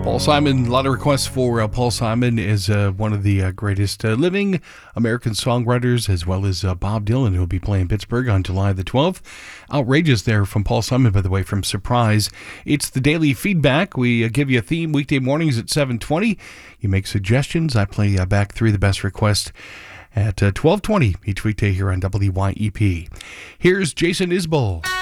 Paul Simon, a lot of requests for Paul Simon is one of the greatest living American songwriters, as well as Bob Dylan, who will be playing Pittsburgh on July the 12th. Outrageous there from Paul Simon, by the way, from Surprise. It's the daily feedback. We give you a theme weekday mornings at 7:20. You make suggestions. I play back three of the best requests at 12:20 each weekday here on WYEP. Here's Jason Isbell.